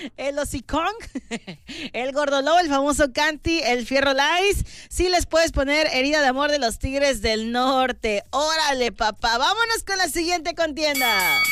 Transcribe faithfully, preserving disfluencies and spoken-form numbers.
el hocicón, el gordolobo, el famoso Canti, el fierro Lice. Sí les puedes poner herida de amor de los Tigres del Norte. Órale, papá. Vámonos con la siguiente contienda.